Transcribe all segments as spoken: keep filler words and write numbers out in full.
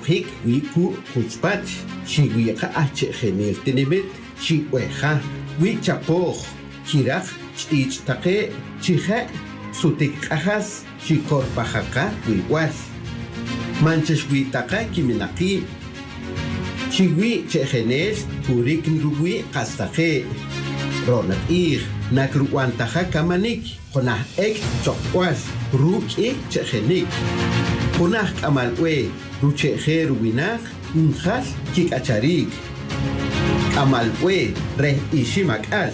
Ojik wiku kuchpach, chiwika ache genil tinibit, chiweja, wichapoj, chiraj, chichtake, chije, sutik ajas, chikorpajaka, wiwas. Manches witaka kiminaki. Chiwi chegenes, kurik nruwi kastaje. Ronat ir, nakruwantaja kamanik, konah ek chokwas, ruk ik chegenik. Konah kamalwe, rucheje ruwinak, unjas kikacharik. Kamalwe, re ishimak as.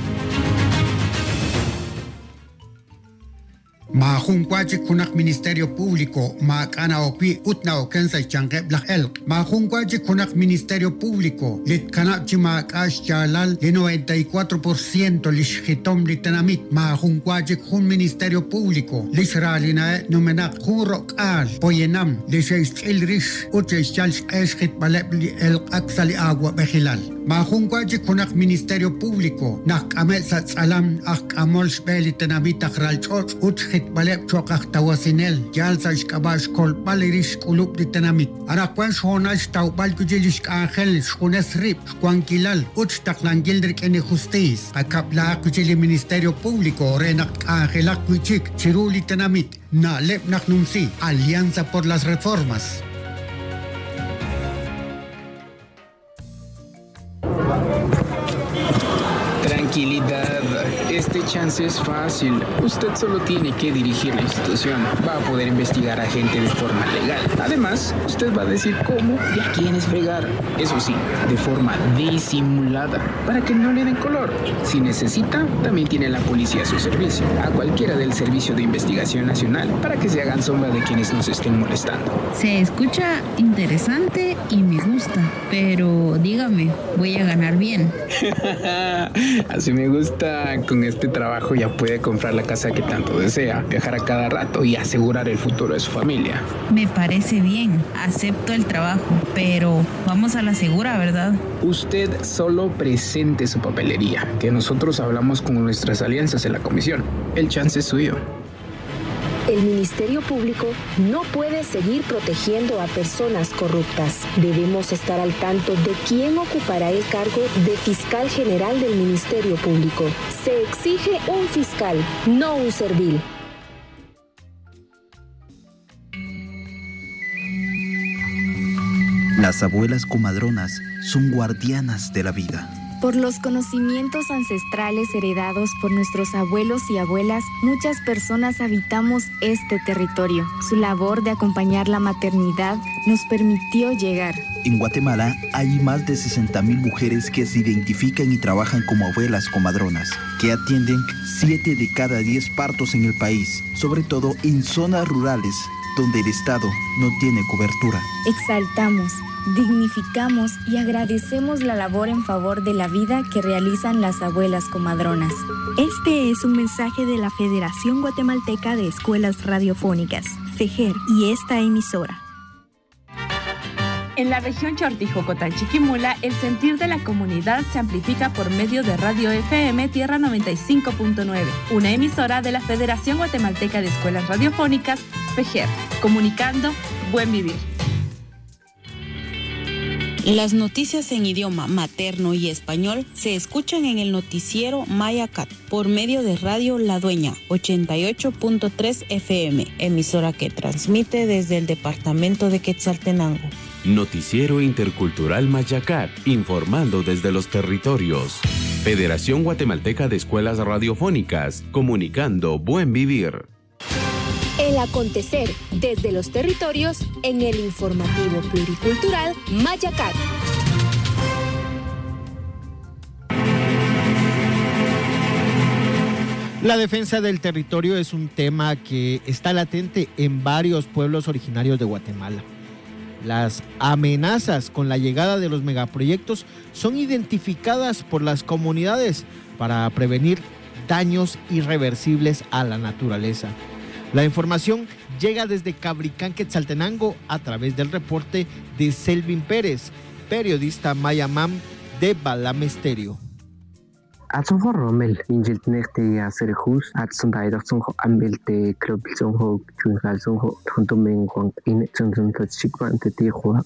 Ma junquachi kunak Ministerio Público, ma kana opi utna o kensa change blach elk. Ma junquachi kunak Ministerio Público, lit kanapchi ma kash chalal de noventa y cuatro por ciento lishhitom litanamit. Ma junquachi kun Ministerio Público, lishralina numenak junrok al, poyenam, lisheis ilrish, ucheis chalsh eshit balebli elk aksali agua bejilal. Ma junquachi kunak Ministerio Público, nak ametsat salam ak amol shbeli tanamit akral choch, uchhit balep chokak tawasinel, jalsash kabash kol balirish kulub di tanamit. Arakwan shonash tau balkujilish angel, shkunes rip, shkuankilal, uch taklangildrik ene justis, akapla kujili Ministerio Público, renak angelak kuchik, chiruli tanamit, na lep naknumsi, Alianza por las Reformas. Tranquilidad, este chance es fácil. Usted solo tiene que dirigir la institución. Va a poder investigar a gente de forma legal. Además, usted va a decir cómo y a quiénes fregar. Eso sí, de forma disimulada, para que no le den color. Si necesita, también tiene la policía a su servicio. A cualquiera del Servicio de Investigación Nacional, para que se hagan sombra de quienes nos estén molestando. Se escucha interesante y me gusta, pero dígame, ¿voy a ganar bien? Así me gusta. Con este trabajo ya puede comprar la casa que tanto desea, viajar a cada rato y asegurar el futuro de su familia. Me parece bien, acepto el trabajo, pero vamos a la segura, ¿verdad? Usted solo presente su papelería, que nosotros hablamos con nuestras alianzas en la comisión. El chance es suyo. El Ministerio Público no puede seguir protegiendo a personas corruptas. Debemos estar al tanto de quién ocupará el cargo de fiscal general del Ministerio Público. Se exige un fiscal, no un servil. Las abuelas comadronas son guardianas de la vida. Por los conocimientos ancestrales heredados por nuestros abuelos y abuelas, muchas personas habitamos este territorio. Su labor de acompañar la maternidad nos permitió llegar. En Guatemala hay más de sesenta mil mujeres que se identifican y trabajan como abuelas comadronas, que atienden siete de cada diez partos en el país, sobre todo en zonas rurales, donde el Estado no tiene cobertura. Exaltamos, dignificamos y agradecemos la labor en favor de la vida que realizan las abuelas comadronas. Este es un mensaje de la Federación Guatemalteca de Escuelas Radiofónicas, FEGER, y esta emisora. En la región Chortijocotán-Chiquimula, el sentir de la comunidad se amplifica por medio de Radio F M Tierra noventa y cinco punto nueve, una emisora de la Federación Guatemalteca de Escuelas Radiofónicas, FEGER, comunicando Buen Vivir. Las noticias en idioma materno y español se escuchan en el noticiero Mayacat por medio de Radio La Dueña ochenta y ocho punto tres F M, emisora que transmite desde el departamento de Quetzaltenango. Noticiero Intercultural Mayacat, informando desde los territorios. Federación Guatemalteca de Escuelas Radiofónicas, comunicando Buen Vivir. El acontecer desde los territorios en el informativo pluricultural Mayacat. La defensa del territorio es un tema que está latente en varios pueblos originarios de Guatemala. Las amenazas con la llegada de los megaproyectos son identificadas por las comunidades para prevenir daños irreversibles a la naturaleza. La información llega desde Cabricán, Quetzaltenango, a través del reporte de Selvin Pérez, periodista Mayamam de Balam Estéreo. Atsonjo Rommel, Ingeltnerte a Serjus, Atsondaidaxonjo Ambelte, Club Zonjo, Chunjalzonjo, Tontomen, Juan, In Chonson, Chikwan, Tetihua,